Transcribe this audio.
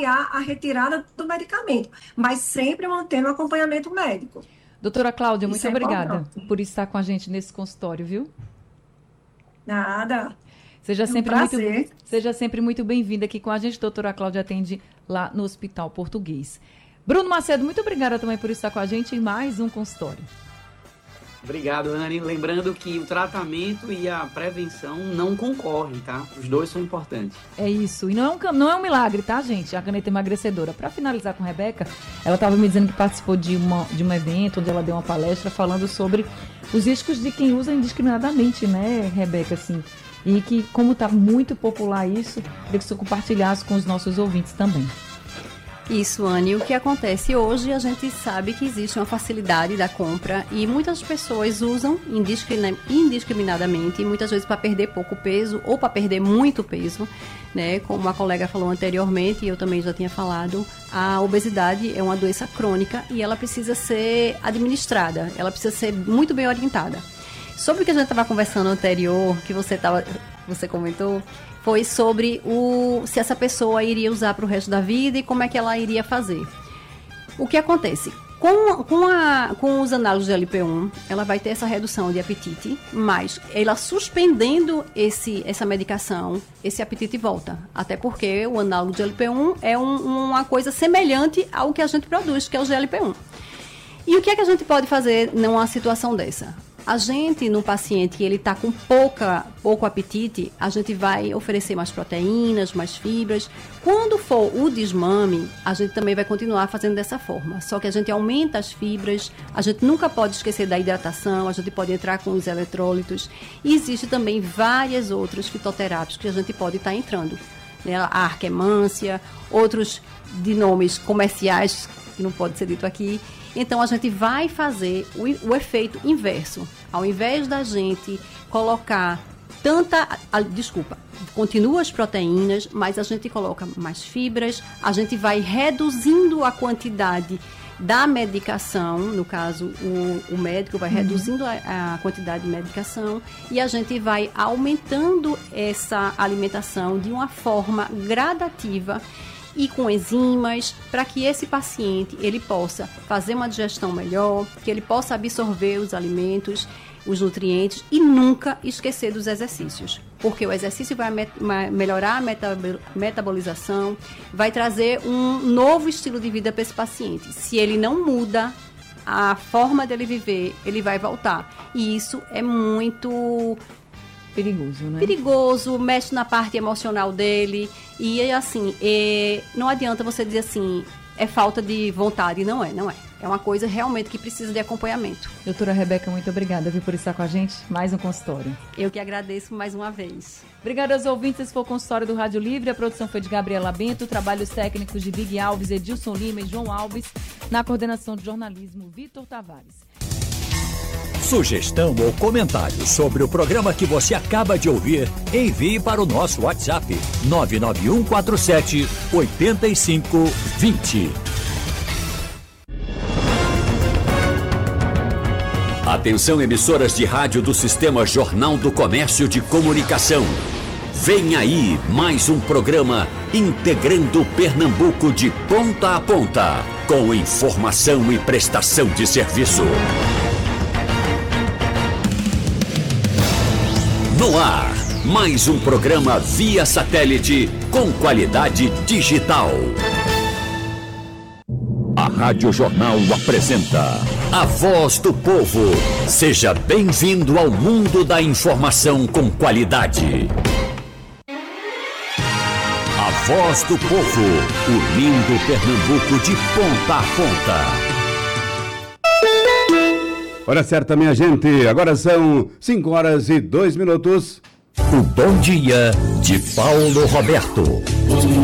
avaliar a retirada do medicamento, mas sempre mantendo o acompanhamento médico. Doutora Cláudia, muito Isso é obrigada importante. por estar com a gente nesse consultório, viu? Nada. Seja É um sempre prazer. seja sempre muito bem-vinda aqui com a gente. Doutora Cláudia atende lá no Hospital Português. Bruno Macedo, muito obrigada também por estar com a gente em mais um consultório. Obrigado, Anne. Lembrando que o tratamento e a prevenção não concorrem, tá? Os dois são importantes. É isso. E não é um milagre, tá, gente? A caneta emagrecedora. Para finalizar com a Rebeca, ela estava me dizendo que participou de um evento onde ela deu uma palestra falando sobre os riscos de quem usa indiscriminadamente, né, Rebeca, assim. E que, como está muito popular isso, queria que você compartilhasse com os nossos ouvintes também. Isso, Anne. O que acontece hoje, a gente sabe que existe uma facilidade da compra e muitas pessoas usam indiscriminadamente, muitas vezes para perder pouco peso ou para perder muito peso, né? Como a colega falou anteriormente e eu também já tinha falado, a obesidade é uma doença crônica e ela precisa ser administrada, ela precisa ser muito bem orientada. Sobre o que a gente estava conversando anterior, que você comentou, foi sobre se essa pessoa iria usar para o resto da vida e como é que ela iria fazer. O que acontece? Com os análogos de GLP-1, ela vai ter essa redução de apetite, mas ela suspendendo essa medicação, esse apetite volta. Até porque o análogo de GLP-1 é uma coisa semelhante ao que a gente produz, que é o GLP-1. E o que é que a gente pode fazer numa situação dessa? A gente, no paciente que ele está com pouco apetite, a gente vai oferecer mais proteínas, mais fibras. Quando for o desmame, a gente também vai continuar fazendo dessa forma. Só que a gente aumenta as fibras, a gente nunca pode esquecer da hidratação, a gente pode entrar com os eletrólitos. E existe também várias outras fitoterápicos que a gente pode estar entrando. Né? A arquemância, outros de nomes comerciais, que não pode ser dito aqui. Então, a gente vai fazer o efeito inverso. Ao invés da gente colocar continua as proteínas, mas a gente coloca mais fibras, a gente vai reduzindo a quantidade da medicação, no caso, o médico vai reduzindo a quantidade de medicação e a gente vai aumentando essa alimentação de uma forma gradativa e com enzimas, para que esse paciente ele possa fazer uma digestão melhor, que ele possa absorver os alimentos, os nutrientes e nunca esquecer dos exercícios. Porque o exercício vai melhorar a metabolização, vai trazer um novo estilo de vida para esse paciente. Se ele não muda a forma dele viver, ele vai voltar. E isso é muito perigoso, né? Perigoso, mexe na parte emocional dele. E assim, não adianta você dizer assim, é falta de vontade. Não é. É uma coisa realmente que precisa de acompanhamento. Doutora Rebeca, muito obrigada por estar com a gente. Mais um consultório. Eu que agradeço mais uma vez. Obrigada aos ouvintes. Esse foi o consultório do Rádio Livre. A produção foi de Gabriela Bento. Trabalhos técnicos de Big Alves, Edilson Lima e João Alves. Na coordenação de jornalismo, Vitor Tavares. Sugestão ou comentário sobre o programa que você acaba de ouvir, envie para o nosso WhatsApp 99147 8520. Atenção, emissoras de rádio do Sistema Jornal do Comércio de Comunicação. Vem aí mais um programa integrando Pernambuco de ponta a ponta, com informação e prestação de serviço. No ar, mais um programa via satélite com qualidade digital. A Rádio Jornal apresenta A Voz do Povo. Seja bem-vindo ao mundo da informação com qualidade. A Voz do Povo, unindo Pernambuco de ponta a ponta. Hora certa, minha gente. Agora são 5h02. O Bom Dia de Paulo Roberto.